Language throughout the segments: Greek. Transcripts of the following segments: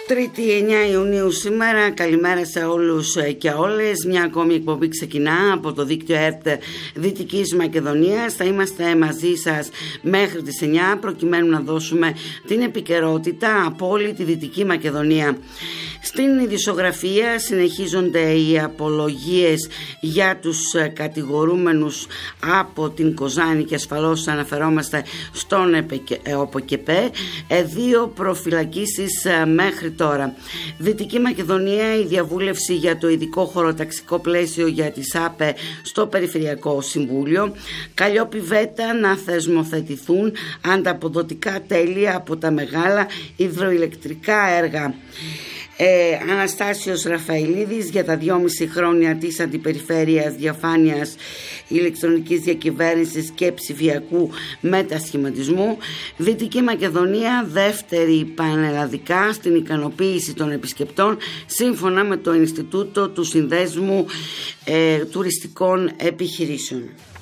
Τρίτη 9 Ιουνίου σήμερα, καλημέρα σε όλους και όλες. Μια ακόμη εκπομπή ξεκινά από το δίκτυο ΕΡΤ Δυτικής Μακεδονίας. Θα είμαστε μαζί σας μέχρι τις 9 προκειμένου να δώσουμε την επικαιρότητα από όλη τη Δυτική Μακεδονία. Στην ειδησιογραφία συνεχίζονται οι απολογίες για τους κατηγορούμενους από την Κοζάνη και ασφαλώς αναφερόμαστε στον ΟΠΟΚΕΠΕ. 2 προφυλακίσεις μέχρι τώρα. Δυτική Μακεδονία, η διαβούλευση για το ειδικό χωροταξικό πλαίσιο για τις ΑΠΕ στο Περιφερειακό Συμβούλιο. Καλλιόπη Βέτα να θεσμοθετηθούν ανταποδοτικά τέλη από τα μεγάλα υδροηλεκτρικά έργα. Αναστάσιος Ραφαηλίδης για τα 2,5 χρόνια της αντιπεριφέρειας διαφάνειας, ηλεκτρονικής διακυβέρνησης και ψηφιακού μετασχηματισμού. Δυτική Μακεδονία, δεύτερη πανελλαδικά στην ικανοποίηση των επισκεπτών σύμφωνα με το Ινστιτούτο του Συνδέσμου Τουριστικών Επιχειρήσεων.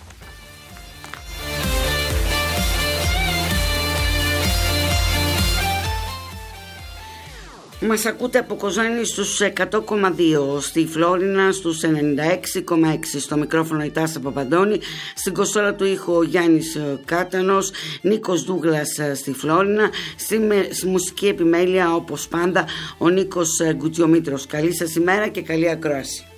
Μας ακούτε από Κοζάνη στους 100,2, στη Φλόρινα στους 96,6, στο μικρόφωνο η Τάσσα Παπαντώνη, στην κονσόλα του ήχου ο Γιάννης Κάτανος, Νίκος Δούγλας στη Φλόρινα, στη μουσική επιμέλεια όπως πάντα ο Νίκος Γκουτιομήτρος. Καλή σας ημέρα και καλή ακρόαση.